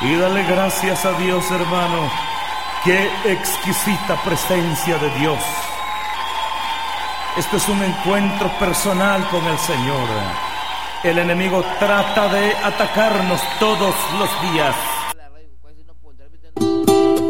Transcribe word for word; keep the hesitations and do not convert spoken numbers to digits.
Y dale gracias a Dios, hermano. Qué exquisita presencia de Dios. Esto es un encuentro personal con el Señor. El enemigo trata de atacarnos todos los días.